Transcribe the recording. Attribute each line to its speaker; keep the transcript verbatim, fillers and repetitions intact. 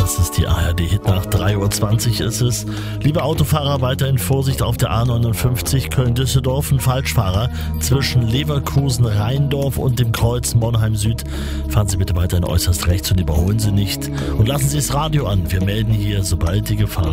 Speaker 1: Das ist die A R D-Hitnacht. drei Uhr zwanzig ist es. Liebe Autofahrer, weiterhin Vorsicht auf der A neunundfünfzig Köln-Düsseldorf. Ein Falschfahrer zwischen Leverkusen-Rheindorf und dem Kreuz Monheim Süd. Fahren Sie bitte weiterhin äußerst rechts und überholen Sie nicht. Und lassen Sie das Radio an. Wir melden hier, sobald die Gefahr